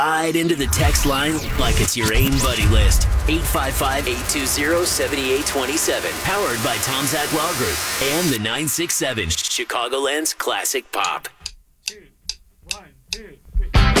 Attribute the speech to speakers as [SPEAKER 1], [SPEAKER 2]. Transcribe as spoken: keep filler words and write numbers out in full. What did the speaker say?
[SPEAKER 1] Slide into the text line like it's your AIM buddy list. eight five five, eight two zero, seven eight two seven. Powered by Tom Zach Law Group and the nine six seven Chicagoland's Classic Pop.